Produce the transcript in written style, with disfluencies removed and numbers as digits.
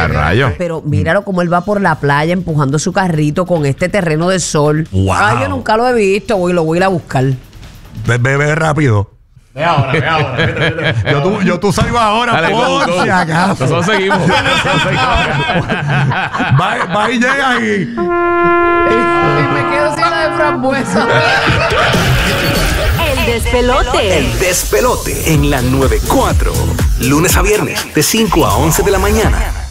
rayos. Pero míralo como él va por la playa empujando su carrito con este terreno de sol. Wow. Ay, yo nunca lo he visto, lo voy a ir a buscar. Ve rápido. Ve ahora. Vete. Yo tú salgo ahora, Dale, por go. si acaso. Nosotros seguimos. Va y llega ahí. Y me quedo sin la de frambuesa. El despelote. El despelote en la 94. Lunes a viernes de 5 a 11 de la mañana.